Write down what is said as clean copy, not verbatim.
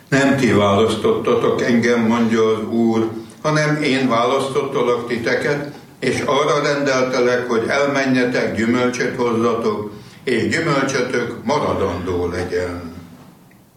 Nem ti választottatok engem, mondja az Úr, hanem én választottalak titeket, és arra rendeltelek, hogy elmenjetek, gyümölcsöt hozzatok, és gyümölcsötök maradandó legyen.